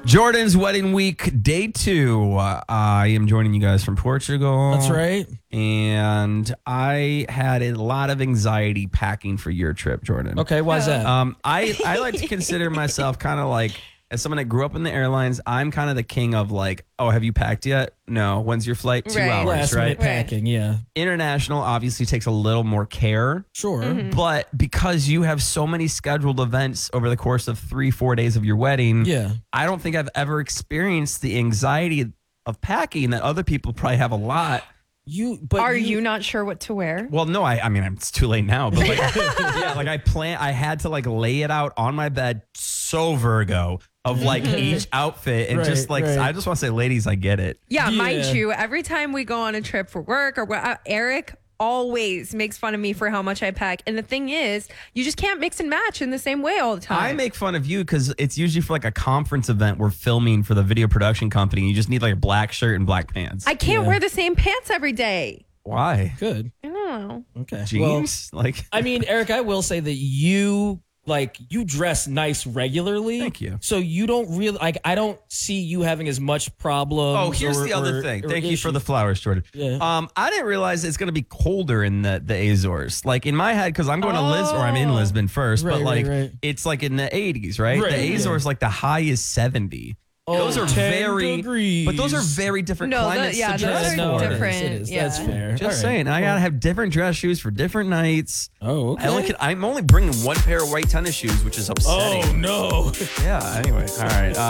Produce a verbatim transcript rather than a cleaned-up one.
Jordan's wedding week, day two. Uh, I am joining you guys from Portugal. That's right. And I had a lot of anxiety packing for your trip, Jordan. Okay, why is that? Um, I, I like to consider myself kind of like, as someone that grew up in the airlines, I'm kind of the king of like, oh, have you packed yet? No. When's your flight? Two Right. hours, Last right? minute packing, yeah. International obviously takes a little more care. Sure. Mm-hmm. But because you have so many scheduled events over the course of three, four days of your wedding, Yeah. I don't think I've ever experienced the anxiety of packing that other people probably have a lot. You but Are you, not sure what to wear? Well, no, I, I mean, it's too late now, but like, yeah, like I plan, I had to like lay it out on my bed so Virgo of like each outfit and Right, just like, right. I just want to say, ladies, I get it. Yeah, Yeah. mind you, every time we go on a trip for work or what, uh, Eric always makes fun of me for how much I pack. And the thing is, you just can't mix and match in the same way all the time. I make fun of you because it's usually for like a conference event we're filming for the video production company. You just need like a black shirt and black pants. I can't Yeah. wear the same pants every day. Why? Good. I don't know. Okay. Jeans? like, I mean, Eric, I will say that you like you dress nice regularly. Thank you. So you don't really like. I don't see you having as much problems. oh, here's or- the other or- thing. or Thank you for the issues. flowers, Jordan. Yeah. Um, I didn't realize it's going to be colder in the, the Azores. Like in my head, because I'm going to Lisbon, or I'm in Oh. Lisbon first, Right, but right, like right. it's like in the eighties, right? Right, the yeah. Azores, like the high is seventy. Oh, those are ten very, degrees. but those are very different No, the- climates yeah, to those dress are no, for. it is, different, It is. yeah. That's fair. Just All right. saying, I gotta have different dress shoes for different nights. Oh, okay. I only can, I'm only bringing one pair of white tennis shoes, which is upsetting. Oh no. Yeah. Anyway, all right. Uh,